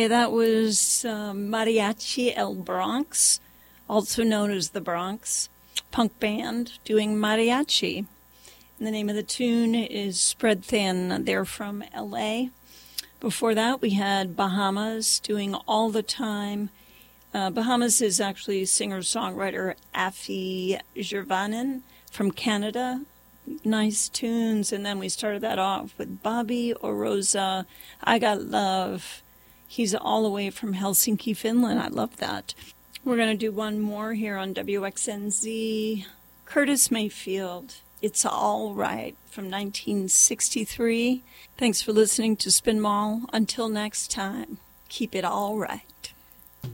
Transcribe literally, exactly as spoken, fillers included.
That was uh, Mariachi El Bronx, also known as the Bronx punk band, doing mariachi. And the name of the tune is Spread Thin. They're from L A. Before that, we had Bahamas doing All the Time. Uh, Bahamas is actually singer-songwriter Afi Jervanen from Canada. Nice tunes. And then we started that off with Bobby Oroza, I Got Love. He's all the way from Helsinki, Finland. I love that. We're going to do one more here on W X N Z. Curtis Mayfield, It's All Right, from nineteen sixty-three. Thanks for listening to Spin Mall. Until next time, keep it all right.